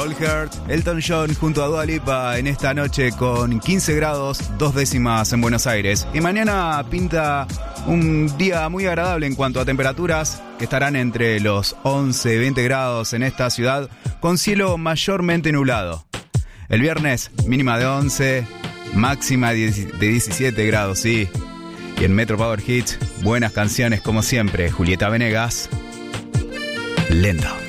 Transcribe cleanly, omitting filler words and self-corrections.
Cold Heart, Elton John junto a Dua Lipa en esta noche con 15 grados, 2 décimas en Buenos Aires. Y mañana pinta un día muy agradable en cuanto a temperaturas, que estarán entre los 11 y 20 grados en esta ciudad, con cielo mayormente nublado. El viernes, mínima de 11, máxima de 17 grados, sí. Y en Metro Power Hits, buenas canciones como siempre. Julieta Venegas, Lento.